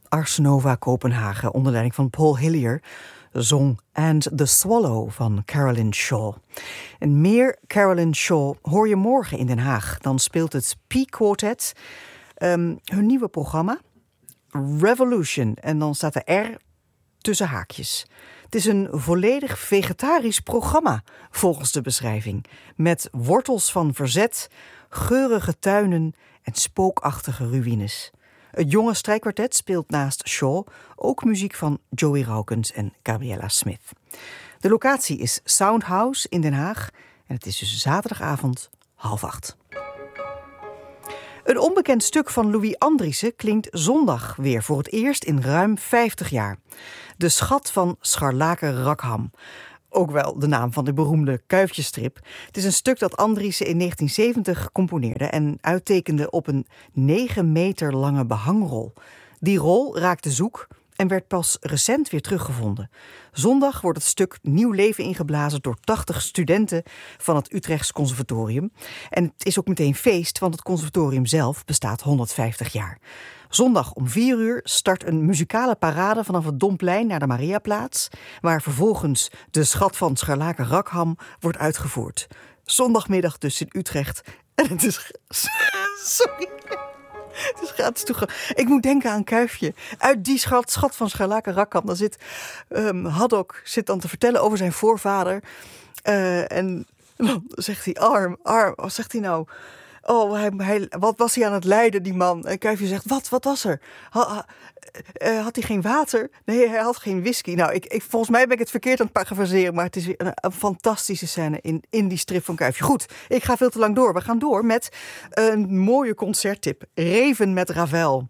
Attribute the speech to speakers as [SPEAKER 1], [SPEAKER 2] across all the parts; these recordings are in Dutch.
[SPEAKER 1] Ars Nova Kopenhagen onder leiding van Paul Hillier zong And the Swallow van Carolyn Shaw. En meer Carolyn Shaw hoor je morgen in Den Haag. Dan speelt het Peak Quartet hun nieuwe programma Revolution. En dan staat de R tussen haakjes. Het is een volledig vegetarisch programma, volgens de beschrijving. Met wortels van verzet, geurige tuinen en spookachtige ruïnes. Het jonge strijkkwartet speelt naast Shaw ook muziek van Joey Raukens en Gabriella Smith. De locatie is Soundhouse in Den Haag en het is dus zaterdagavond 7:30. Een onbekend stuk van Louis Andriessen klinkt zondag weer voor het eerst in ruim 50 jaar. De Schat van Scharlaken Rakham. Ook wel de naam van de beroemde kuifjesstrip. Het is een stuk dat Andriessen in 1970 componeerde en uittekende op een 9 meter lange behangrol. Die rol raakte zoek en werd pas recent weer teruggevonden. Zondag wordt het stuk nieuw leven ingeblazen door 80 studenten van het Utrechts Conservatorium. En het is ook meteen feest, want het conservatorium zelf bestaat 150 jaar. Zondag om 4:00 start een muzikale parade vanaf het Domplein naar de Mariaplaats, waar vervolgens de Schat van Scharlaken Rakham wordt uitgevoerd. Zondagmiddag dus in Utrecht. En het is... Sorry. Het is gratis toegang. Ik moet denken aan Kuifje. Uit die schat van Scharlaken Rakham. Dan zit Haddock dan te vertellen over zijn voorvader. En dan zegt hij arm. Wat zegt hij nou? Oh, wat was hij aan het lijden, die man? En Kuifje zegt, wat was er? Had hij geen water? Nee, hij had geen whisky. Nou, volgens mij ben ik het verkeerd aan het parafraseren, maar het is weer een fantastische scène in die strip van Kuifje. Goed, ik ga veel te lang door. We gaan door met een mooie concerttip. Reven met Ravel.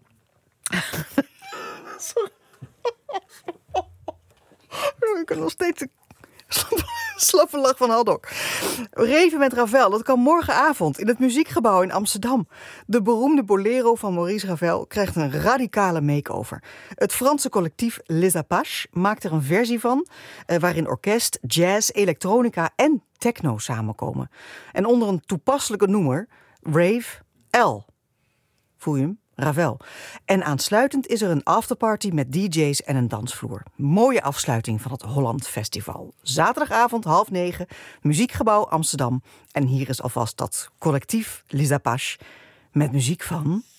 [SPEAKER 1] Sorry. Ik kan nog steeds... Slappe lach van Haddock. Reven met Ravel, dat kan morgenavond in het Muziekgebouw in Amsterdam. De beroemde bolero van Maurice Ravel krijgt een radicale make-over. Het Franse collectief Les Apaches maakt er een versie van, waarin orkest, jazz, elektronica en techno samenkomen. En onder een toepasselijke noemer, Rave L. Voel je hem? Ravel. En aansluitend is er een afterparty met DJ's en een dansvloer. Mooie afsluiting van het Holland Festival. Zaterdagavond 8:30, Muziekgebouw Amsterdam. En hier is alvast dat collectief Les Apaches met muziek van...